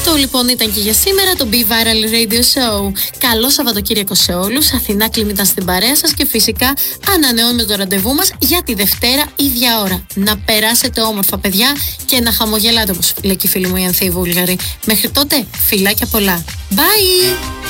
Αυτό λοιπόν ήταν και για σήμερα το Be Viral Radio Show. Καλό Σαββατοκύριακο σε όλους. Αθηνά Κλίμ ήταν στην παρέα σας και φυσικά ανανεώνουμε το ραντεβού μας για τη Δευτέρα ίδια ώρα. Να περάσετε όμορφα, παιδιά, και να χαμογελάτε, όπως λέει και η φίλη μου η Ανθή Βούλγαρη. Μέχρι τότε, φιλάκια πολλά. Bye!